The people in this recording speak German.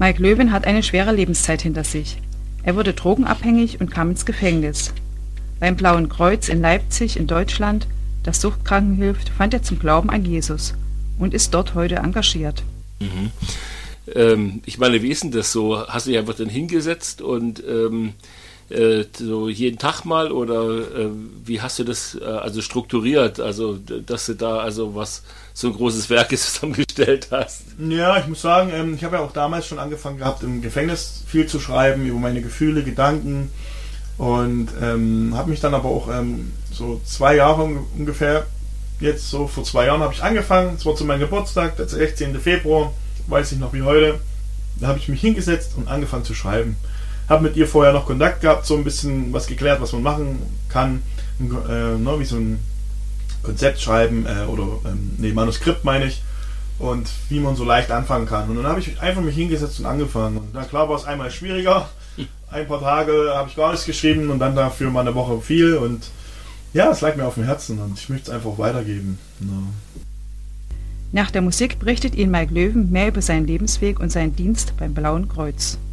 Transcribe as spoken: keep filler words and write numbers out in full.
Mike Löwen hat eine schwere Lebenszeit hinter sich. Er wurde drogenabhängig und kam ins Gefängnis. Beim Blauen Kreuz in Leipzig in Deutschland, das Suchtkranken hilft, fand er zum Glauben an Jesus und ist dort heute engagiert. Mhm. Ähm, ich meine, wie ist denn das so? Hast du dich einfach dann hingesetzt und ähm, äh, so jeden Tag mal oder äh, wie hast du das äh, also strukturiert? Also, dass du da also was so ein großes Werk zusammengestellt hast? Ja, ich muss sagen, ähm, ich habe ja auch damals schon angefangen gehabt, im Gefängnis viel zu schreiben über meine Gefühle, Gedanken und ähm, habe mich dann aber auch ähm, so zwei Jahre ungefähr, jetzt so vor zwei Jahren habe ich angefangen, es war zu meinem Geburtstag, der sechzehnten Februar, weiß ich noch wie heute, da habe ich mich hingesetzt und angefangen zu schreiben. Habe mit ihr vorher noch Kontakt gehabt, so ein bisschen was geklärt, was man machen kann, äh, ne, wie so ein Konzept schreiben äh, oder ähm, nee, Manuskript meine ich, und wie man so leicht anfangen kann. Und dann habe ich einfach mich hingesetzt und angefangen. Und na klar war es einmal schwieriger, ein paar Tage habe ich gar nichts geschrieben und dann dafür mal eine Woche viel und ja, es lag mir auf dem Herzen und ich möchte es einfach weitergeben. Ja. Nach der Musik berichtet Ihnen Mike Löwen mehr über seinen Lebensweg und seinen Dienst beim Blauen Kreuz.